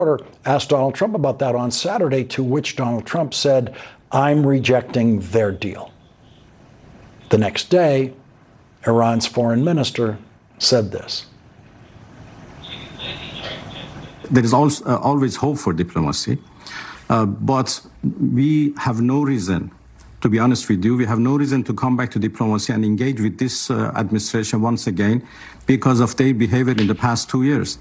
Asked Donald Trump about that on Saturday, to which Donald Trump said, "I'm rejecting their deal." The next day, Iran's foreign minister said this. There is always hope for diplomacy, but we have no reason, to be honest with you, we have no reason to come back to diplomacy and engage with this administration once again because of their behavior in the past 2 years.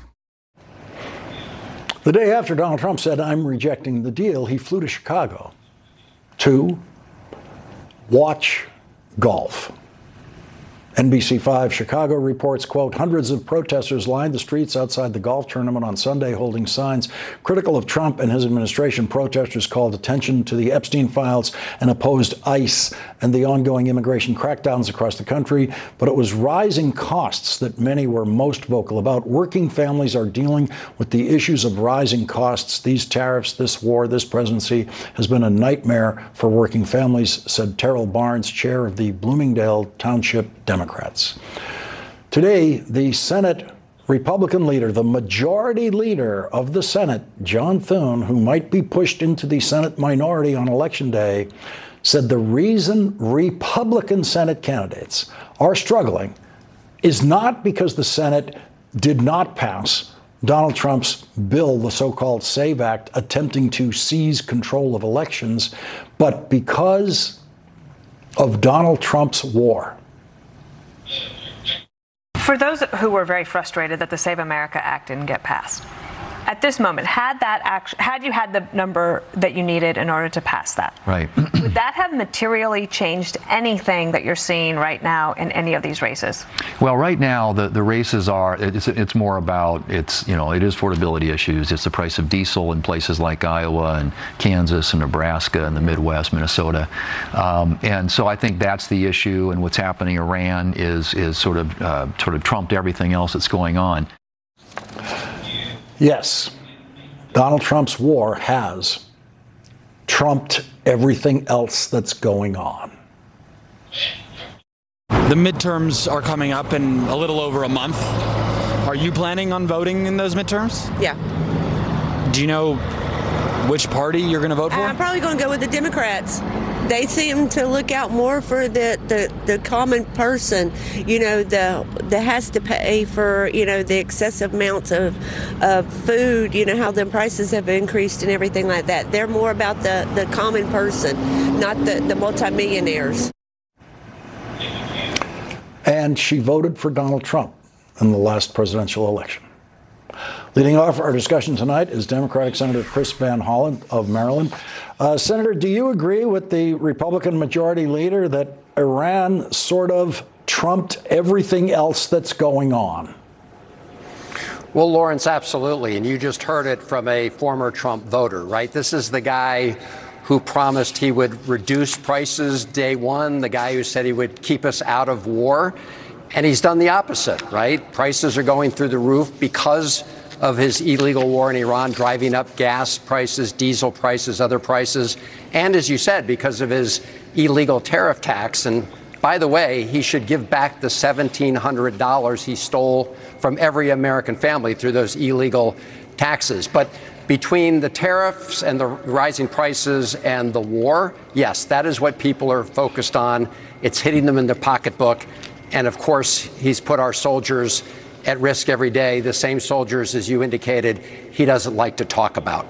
The day after Donald Trump said, "I'm rejecting the deal," he flew to Chicago to watch golf. NBC5 Chicago reports, quote, "Hundreds of protesters lined the streets outside the golf tournament on Sunday holding signs critical of Trump and his administration. Protesters called attention to the Epstein files and opposed ICE and the ongoing immigration crackdowns across the country. But it was rising costs that many were most vocal about. Working families are dealing with the issues of rising costs. These tariffs, this war, this presidency has been a nightmare for working families," said Terrell Barnes, chair of the Bloomingdale Township Democrats. Today, the Senate Republican leader, the majority leader of the Senate, John Thune, who might be pushed into the Senate minority on Election Day, said the reason Republican Senate candidates are struggling is not because the Senate did not pass Donald Trump's bill, the so-called SAVE Act, attempting to seize control of elections, but because of Donald Trump's war. For those who were very frustrated that the Save America Act didn't get passed, at this moment, had you had the number that you needed in order to pass that, right, would that have materially changed anything that you're seeing right now in any of these races? Well, right now the races are it's more about it is affordability issues. It's the price of diesel in places like Iowa and Kansas and Nebraska and the Midwest, Minnesota, and so I think that's the issue. And what's happening in Iran is sort of trumped everything else that's going on. Yes, Donald Trump's war has trumped everything else that's going on. The midterms are coming up in a little over a month. Are you planning on voting in those midterms? Yeah. Do you know which party you're going to vote for? I'm probably going to go with the Democrats. They seem to look out more for the common person, that has to pay for, the excessive amounts of food, how the prices have increased and everything like that. They're more about the common person, not the multimillionaires. And she voted for Donald Trump in the last presidential election. Leading off our discussion tonight is Democratic Senator Chris Van Hollen of Maryland. Senator, do you agree with the Republican majority leader that Iran sort of trumped everything else that's going on? Well, Lawrence, absolutely. And you just heard it from a former Trump voter, right? This is the guy who promised he would reduce prices day one, the guy who said he would keep us out of war. And he's done the opposite, right? Prices are going through the roof because of his illegal war in Iran, driving up gas prices, diesel prices, other prices. And as you said, because of his illegal tariff tax. And by the way, he should give back the $1,700 he stole from every American family through those illegal taxes. But between the tariffs and the rising prices and the war, yes, that is what people are focused on. It's hitting them in their pocketbook. And of course, he's put our soldiers at risk every day, the same soldiers, as you indicated, he doesn't like to talk about.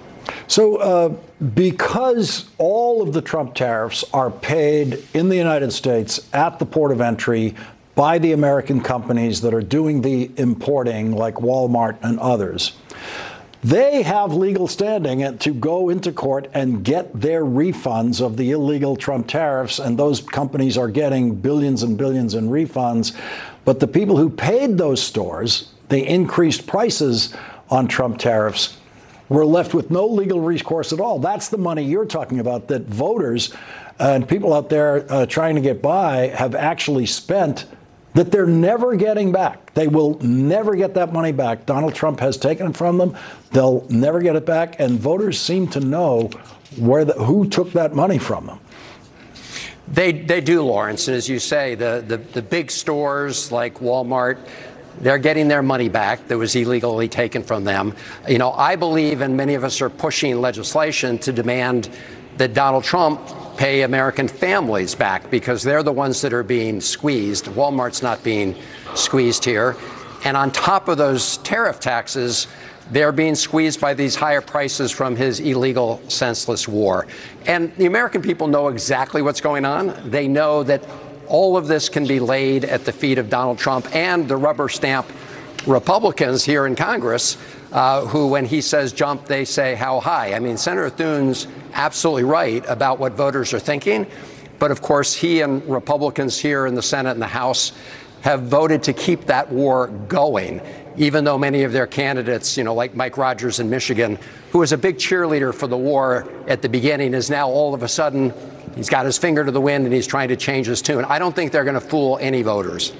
So because all of the Trump tariffs are paid in the United States at the port of entry by the American companies that are doing the importing, like Walmart and others, they have legal standing to go into court and get their refunds of the illegal Trump tariffs, and those companies are getting billions and billions in refunds. But the people who paid those stores, the increased prices on Trump tariffs, were left with no legal recourse at all. That's the money you're talking about that voters and people out there trying to get by have actually spent, that they're never getting back. They will never get that money back. Donald Trump has taken it from them. They'll never get it back. And voters seem to know who took that money from them. They do, Lawrence. And as you say, the big stores like Walmart, They're getting their money back that was illegally taken from them. You know, I believe, and many of us are pushing legislation to demand that Donald Trump pay American families back because they're the ones that are being squeezed. Walmart's not being squeezed here. And on top of those tariff taxes, they're being squeezed by these higher prices from his illegal, senseless war. And the American people know exactly what's going on. They know that all of this can be laid at the feet of Donald Trump and the rubber stamp Republicans here in Congress, who, when he says jump, they say how high. I mean, Senator Thune's absolutely right about what voters are thinking. But of course, he and Republicans here in the Senate and the House have voted to keep that war going, even though many of their candidates, you know, like Mike Rogers in Michigan, who was a big cheerleader for the war at the beginning, is now all of a sudden, he's got his finger to the wind and he's trying to change his tune. I don't think they're going to fool any voters.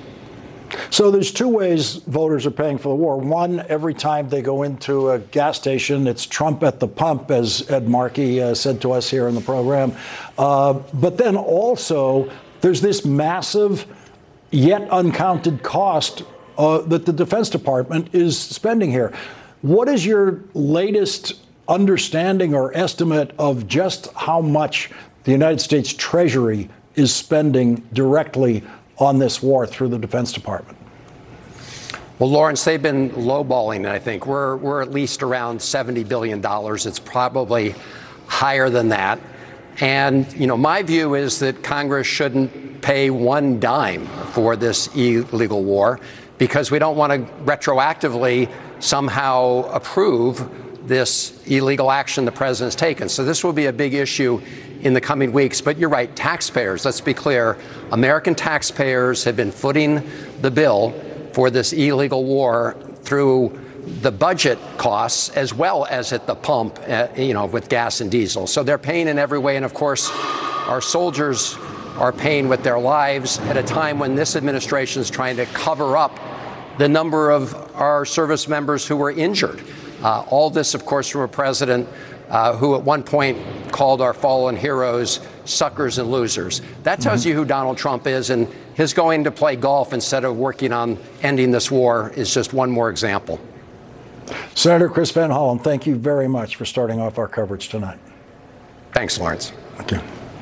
So there's two ways voters are paying for the war. One, every time they go into a gas station, it's Trump at the pump, as Ed Markey said to us here in the program. But then also, there's this massive, yet uncounted cost that the Defense Department is spending here. What is your latest understanding or estimate of just how much the United States Treasury is spending directly on this war through the Defense Department? Well, Lawrence, they've been lowballing it, I think. We're at least around $70 billion. It's probably higher than that. And, you know, my view is that Congress shouldn't pay one dime for this illegal war because we don't want to retroactively somehow approve this illegal action the president's taken. So this will be a big issue in the coming weeks. But you're right, taxpayers, let's be clear, American taxpayers have been footing the bill for this illegal war through the budget costs as well as at the pump, you know, with gas and diesel. So they're paying in every way. And of course, our soldiers are paying with their lives at a time when this administration is trying to cover up the number of our service members who were injured. All this, of course, from a president who at one point called our fallen heroes suckers and losers. That tells you who Donald Trump is, and his going to play golf instead of working on ending this war is just one more example. Senator Chris Van Hollen, thank you very much for starting off our coverage tonight. Thanks, Lawrence. Thank you.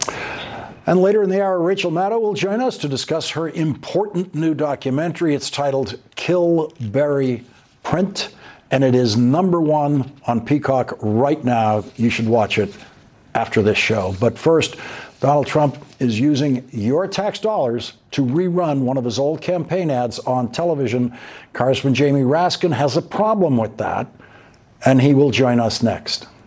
And later in the hour, Rachel Maddow will join us to discuss her important new documentary. It's titled Kill, Bury, Print, and it is #1 on Peacock right now. You should watch it after this show. But first, Donald Trump is using your tax dollars to rerun one of his old campaign ads on television. Congressman Jamie Raskin has a problem with that, and he will join us next.